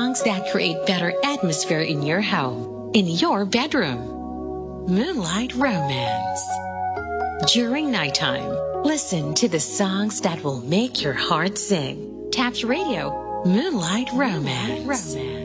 songs that create better atmosphere in your home, in your bedroom. Moonlight Romance. During nighttime, listen to the songs that will make your heart sing. Taps Radio, Moonlight Romance.